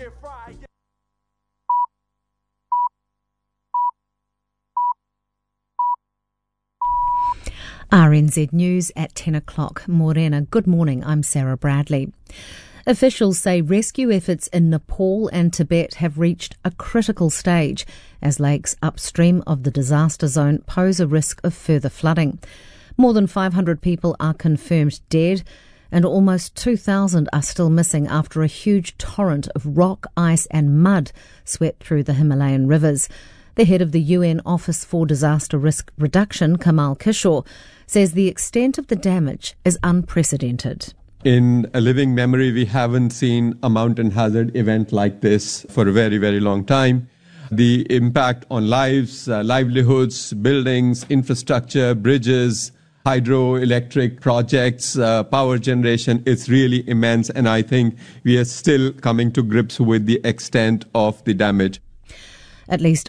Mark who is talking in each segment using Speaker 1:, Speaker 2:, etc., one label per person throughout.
Speaker 1: RNZ News at 10 o'clock. Morena, good morning. I'm Sarah Bradley. Officials say rescue efforts in Nepal and Tibet have reached a critical stage as lakes upstream of the disaster zone pose a risk of further flooding. More than 500 people are confirmed dead and almost 2,000 are still missing after a huge torrent of rock, ice and mud swept through the Himalayan rivers. The head of the UN Office for Disaster Risk Reduction, Kamal Kishore, says the extent of the damage is unprecedented.
Speaker 2: In a living memory, we haven't seen a mountain hazard event like this for a very, very long time. The impact on lives, livelihoods, buildings, infrastructure, bridges, hydroelectric projects, power generation is really immense, and I think we are still coming to grips with the extent of the damage.
Speaker 1: At least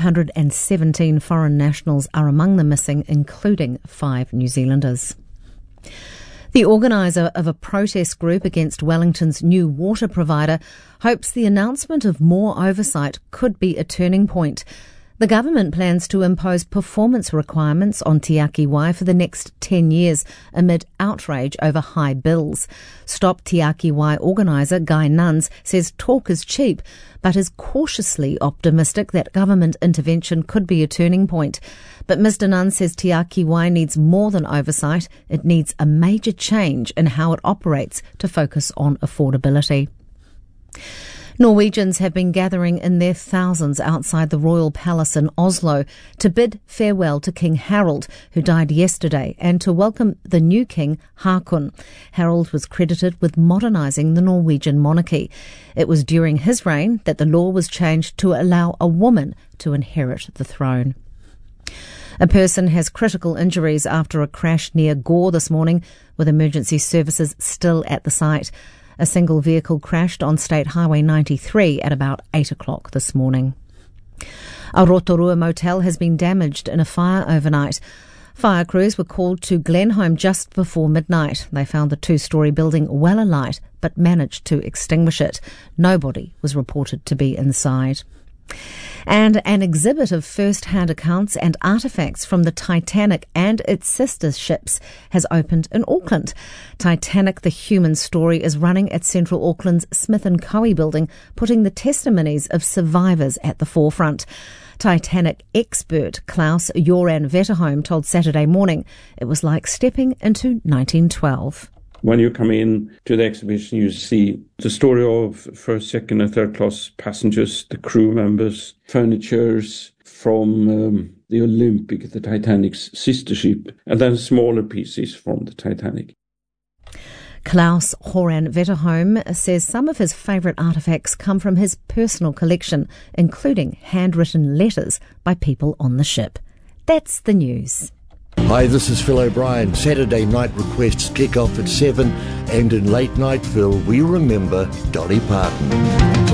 Speaker 1: 517 foreign nationals are among the missing, including 5 New Zealanders. The organiser of a protest group against Wellington's new water provider hopes the announcement of more oversight could be a turning point. The government plans to impose performance requirements on Te Aki Wai for the next 10 years amid outrage over high bills. Stop Te Aki Wai organiser Guy Nuns says talk is cheap, but is cautiously optimistic that government intervention could be a turning point. But Mr Nuns says Te Aki Wai needs more than oversight. It needs a major change in how it operates to focus on affordability. Norwegians have been gathering in their thousands outside the royal palace in Oslo to bid farewell to King Harald, who died yesterday, and to welcome the new king, Haakon. Harald was credited with modernising the Norwegian monarchy. It was during his reign that the law was changed to allow a woman to inherit the throne. A person has critical injuries after a crash near Gore this morning, with emergency services still at the site. A single vehicle crashed on State Highway 93 at about 8 o'clock this morning. A Rotorua motel has been damaged in a fire overnight. Fire crews were called to Glenholm just before midnight. They found the 2-storey building well alight but managed to extinguish it. Nobody was reported to be inside. And an exhibit of first-hand accounts and artefacts from the Titanic and its sister ships has opened in Auckland. Titanic, the Human Story, is running at Central Auckland's Smith & Coe building, putting the testimonies of survivors at the forefront. Titanic expert Klaus Joran Wetterholm told Saturday Morning it was like stepping into 1912.
Speaker 3: When you come in to the exhibition, you see the story of first, second and third class passengers, the crew members, furnitures from the Olympic, the Titanic's sister ship, and then smaller pieces from the Titanic.
Speaker 1: Klaus Joran Wetterholm says some of his favourite artefacts come from his personal collection, including handwritten letters by people on the ship. That's the news.
Speaker 4: Hi, this is Phil O'Brien. Saturday night requests kick off at 7, and in Late Night Phil, we remember Dolly Parton.